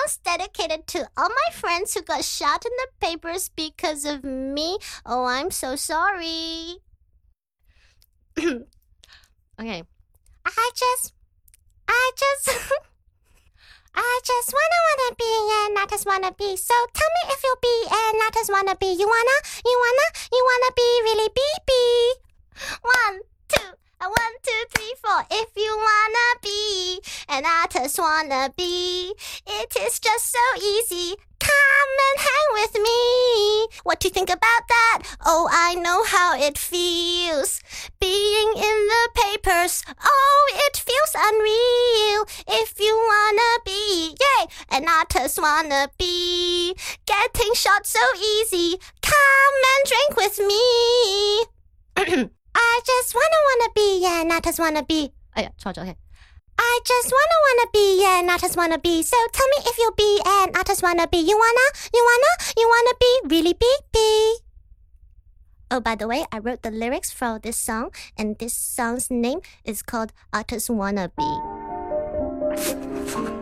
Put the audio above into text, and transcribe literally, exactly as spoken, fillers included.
song's dedicated to all my friends who got shot in the papers because of me. Oh, I'm so sorry. Okay. I just, I just, I just wanna wanna be and I just wanna be. So tell me if you'll be and I just wanna be. You wanna, you wanna, you wanna be really be be. One, two, uh, one, two, three, four. If you wanna be and I just wanna be, it is just so easy. Come and hang with me. What do you think about that? Oh, I know how it feels. Being in the papers, oh, it feels unreal. If you wanna be, yay, and I just wanna be. Getting shot so easy. Come and drink with me. I just wanna wanna be, yeah, and I just wanna be. Oh yeah, 錯咗嘅。I just wanna wanna be, yeah, and I just wanna be. So tell me if you'll be, and I just wanna be. You wanna, you wanna, you wanna be really be be. Oh, by the way, I wrote the lyrics for this song, and this song's name is called I Just Wanna Be.